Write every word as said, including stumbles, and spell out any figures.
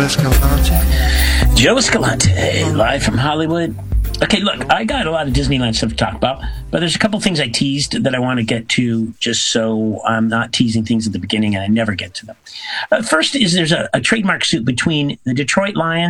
Escalante. Joe Escalante, live from Hollywood. Okay, look, I got a lot of Disneyland stuff to talk about, but there's a couple things I teased that I want to get to just so I'm not teasing things at the beginning and I never get to them. Uh, first is there's a, a trademark suit between the Detroit Lions